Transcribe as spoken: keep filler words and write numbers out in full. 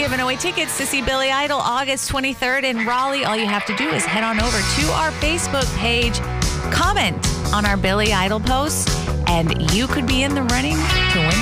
giving away tickets to see Billy Idol August twenty-third in Raleigh. All you have to do is head on over to our Facebook page, comment on our Billy Idol post, and you could be in the running to win